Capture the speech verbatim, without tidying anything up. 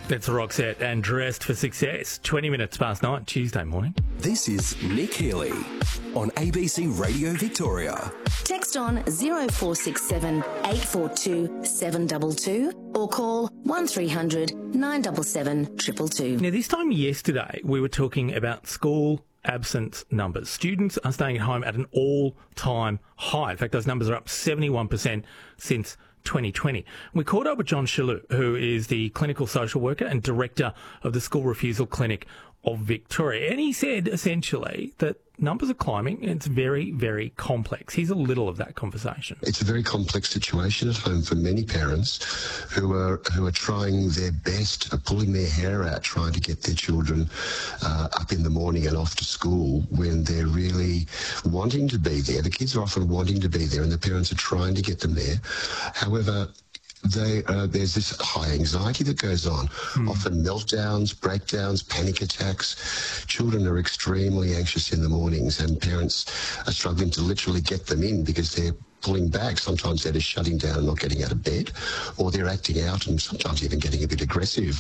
That's Roxette and Dressed for Success. twenty minutes past nine, Tuesday morning. This is Nick Healy on A B C Radio Victoria. Text on zero four six seven eight four two seven two two or call one three hundred nine seven seven two two two. Now, this time yesterday, we were talking about school absence numbers. Students are staying at home at an all-time high. In fact, those numbers are up seventy-one percent since twenty twenty. We caught up with John Chalou, who is the clinical social worker and director of the School Refusal Clinic of Victoria. And he said, essentially, that numbers are climbing and it's very, very complex. Here's a little of that conversation. It's a very complex situation at home for many parents who are who are trying their best, are pulling their hair out, trying to get their children uh, up in the morning and off to school when they're really wanting to be there. The kids are often wanting to be there and the parents are trying to get them there. However, They, uh, there's this high anxiety that goes on, mm. often meltdowns, breakdowns, panic attacks. Children are extremely anxious in the mornings and parents are struggling to literally get them in because they're pulling back. Sometimes they're just shutting down and not getting out of bed, or they're acting out and sometimes even getting a bit aggressive.